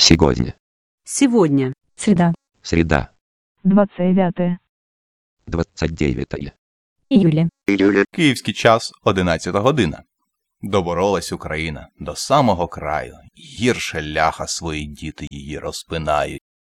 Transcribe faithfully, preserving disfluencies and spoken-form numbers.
Сегодня. Сегодня. Среда. Среда. двадцать девятое. двадцать девятое. Июля. Київський час одинадцята година. Доборолась Україна до самого краю. Гірше ляха свої діти її розпинають.